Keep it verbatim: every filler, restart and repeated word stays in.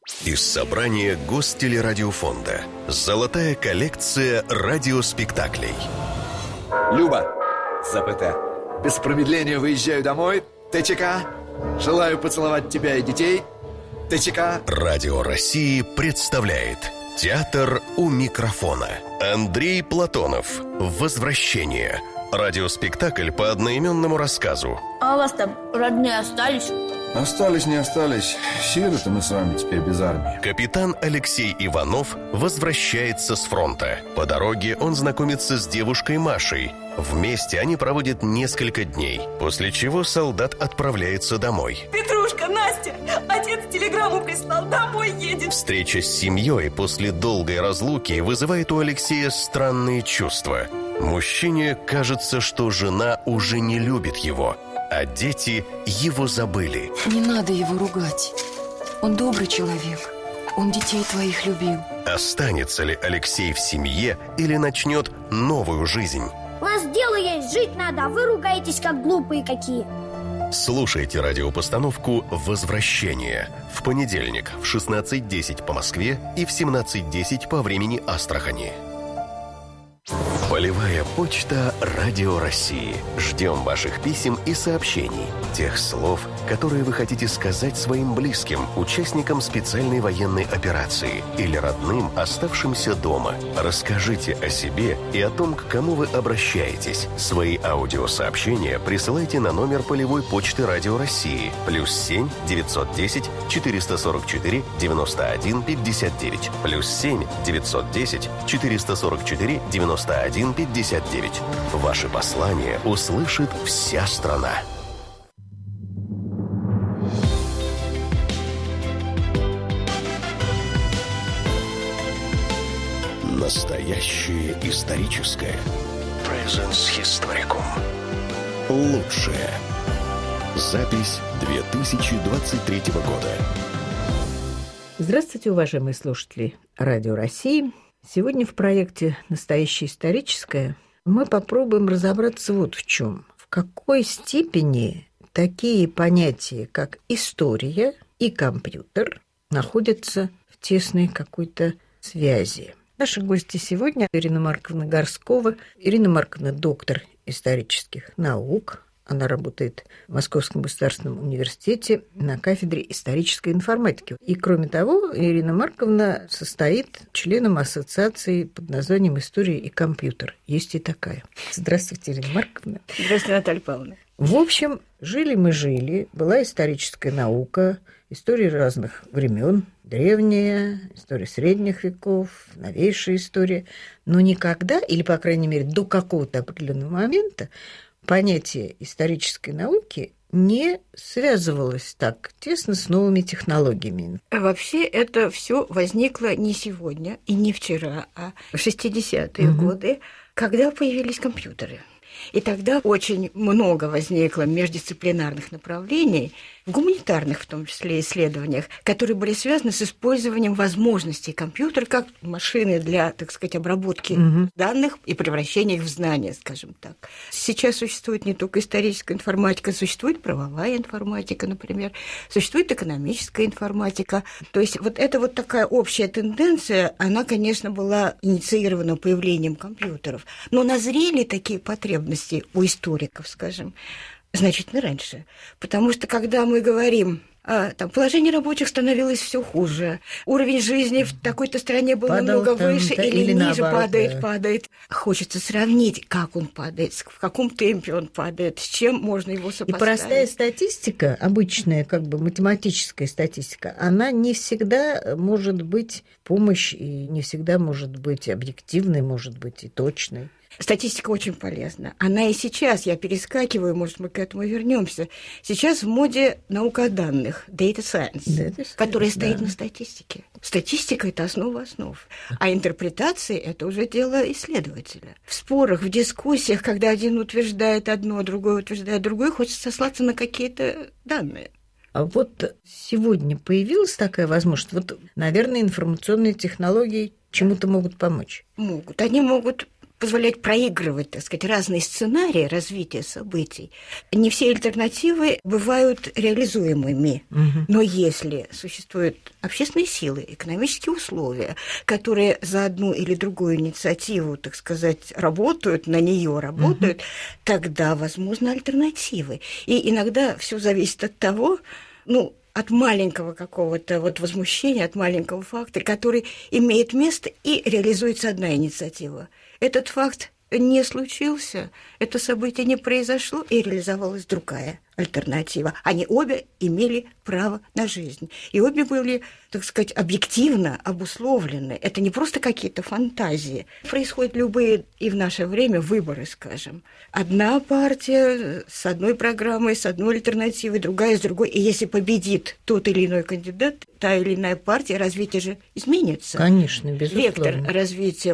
Из собрания Гостелерадиофонда. Золотая коллекция радиоспектаклей. Люба, ЗПТ, без промедления выезжаю домой. ТЧК, желаю поцеловать тебя и детей. ТЧК. Радио России представляет «Театр у микрофона». Андрей Платонов. «Возвращение». Радиоспектакль по одноименному рассказу. А у вас там родные остались? Остались, не остались. Сироты мы с вами теперь без армии. Капитан Алексей Иванов возвращается с фронта. По дороге он знакомится с девушкой Машей. Вместе они проводят несколько дней, после чего солдат отправляется домой. Петрушка, Настя, отец телеграмму прислал, домой едет. Встреча с семьей после долгой разлуки вызывает у Алексея странные чувства. Мужчине кажется, что жена уже не любит его, а дети его забыли. Не надо его ругать. Он добрый человек. Он детей твоих любил. Останется ли Алексей в семье или начнет новую жизнь? У нас дело есть, жить надо, а вы ругаетесь, как глупые какие. Слушайте радиопостановку «Возвращение» в понедельник в шестнадцать десять по Москве и в семнадцать десять по времени Астрахани. Полевая почта Радио России. Ждем ваших писем и сообщений. Тех слов, которые вы хотите сказать своим близким, участникам специальной военной операции или родным, оставшимся дома. Расскажите о себе и о том, к кому вы обращаетесь. Свои аудиосообщения присылайте на номер полевой почты Радио России плюс семь девятьсот десять четыреста сорок четыре девяносто один пятьдесят девять плюс семь девятьсот десять четыреста сорок четыре девяносто один пятьдесят девять. Ваши послания услышит вся страна. Настоящее историческое. Presence Historicum. Лучшее. Запись две тысячи двадцать третьего года. Здравствуйте, уважаемые слушатели Радио России. Сегодня в проекте «Настоящее историческое» мы попробуем разобраться вот в чем. В какой степени такие понятия, как история и компьютер, находятся в тесной какой-то связи. Наши гости сегодня Ирина Марковна Горскова. Ирина Марковна – доктор исторических наук. Она работает в Московском государственном университете на кафедре исторической информатики. И, кроме того, Ирина Марковна состоит членом ассоциации под названием «История и компьютер». Есть и такая. Здравствуйте, Ирина Марковна. Здравствуйте, Наталья Павловна. В общем, жили мы жили, была историческая наука, истории разных времен, древняя, история средних веков, новейшая история. Но никогда, или, по крайней мере, до какого-то определенного момента, понятие исторической науки не связывалось так тесно с новыми технологиями. Вообще это все возникло не сегодня и не вчера, а в шестидесятые угу. годы, когда появились компьютеры. И тогда очень много возникло междисциплинарных направлений, в гуманитарных в том числе исследованиях, которые были связаны с использованием возможностей компьютера как машины для, так сказать, обработки угу. данных и превращения их в знания, скажем так. Сейчас существует не только историческая информатика, существует правовая информатика, например, существует экономическая информатика. То есть вот эта вот такая общая тенденция, она, конечно, была инициирована появлением компьютеров, но назрели такие потребности у историков, скажем, значительно раньше. Потому что, когда мы говорим, а, там, положение рабочих становилось все хуже, уровень жизни в такой-то стране был Падал намного там, выше да, или, или ниже, наоборот, падает, да. падает. Хочется сравнить, как он падает, в каком темпе он падает, с чем можно его сопоставить. И простая статистика, обычная как бы математическая статистика, она не всегда может быть помощь, и не всегда может быть объективной, может быть и точной. Статистика очень полезна. Она и сейчас, я перескакиваю, может, мы к этому вернемся. Сейчас в моде наука о данных, data science, data science которая стоит да. на статистике. Статистика – это основа основ, а интерпретации – это уже дело исследователя. В спорах, в дискуссиях, когда один утверждает одно, другой утверждает другое, хочется сослаться на какие-то данные. А вот сегодня появилась такая возможность. Вот, наверное, информационные технологии чему-то могут помочь. Могут. Они могут позволяет проигрывать, так сказать, разные сценарии развития событий. Не все альтернативы бывают реализуемыми. Угу. Но если существуют общественные силы, экономические условия, которые за одну или другую инициативу, так сказать, работают, на нее работают, угу. тогда возможны альтернативы. И иногда все зависит от того, ну, от маленького какого-то вот возмущения, от маленького факта, который имеет место, и реализуется одна инициатива. Этот факт не случился, это событие не произошло, и реализовалась другая альтернатива. Они обе имели право на жизнь. И обе были, так сказать, объективно обусловлены. Это не просто какие-то фантазии. Происходят любые и в наше время выборы, скажем. Одна партия с одной программой, с одной альтернативой, другая с другой. И если победит тот или иной кандидат, та или иная партия, развитие же изменится. Конечно, безусловно. Вектор развития